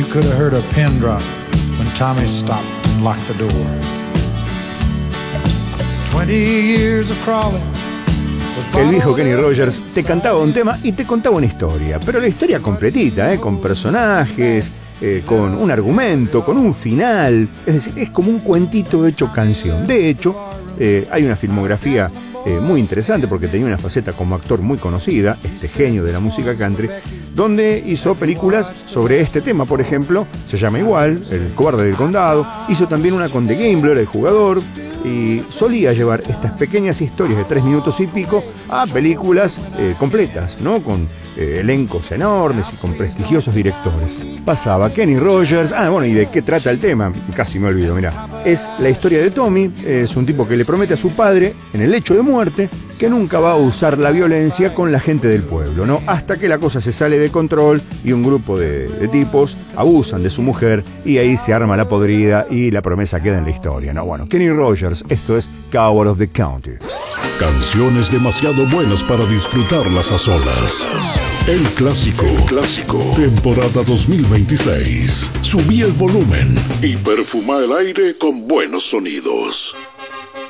you could have heard a pin drop when Tommy stopped and locked the door. 20 years of crawling. El viejo Kenny Rogers te cantaba un tema y te contaba una historia, pero la historia completita, con personajes, con un argumento, con un final. Es decir, es como un cuentito hecho canción. De hecho, hay una filmografía muy interesante porque tenía una faceta como actor muy conocida, este genio de la música country, donde hizo películas sobre este tema. Por ejemplo, se llama igual, El cobarde del condado. Hizo también una con The Gambler, el jugador, y solía llevar estas pequeñas historias de 3 minutos y pico a películas completas, ¿no? Con elencos enormes y con prestigiosos directores. Pasaba Kenny Rogers. Bueno, ¿y de qué trata el tema? Casi me olvido, mirá. Es la historia de Tommy. Es un tipo que le promete a su padre, en el lecho de muerte, que nunca va a usar la violencia con la gente del pueblo, ¿no? Hasta que la cosa se sale de control y un grupo de tipos abusan de su mujer y ahí se arma la podrida y la promesa queda en la historia, ¿no? Bueno, Kenny Rogers, esto es Coward of the County. Canciones demasiado buenas para disfrutarlas a solas. El clásico. Temporada 2026. Subí el volumen y perfuma el aire con buenos sonidos.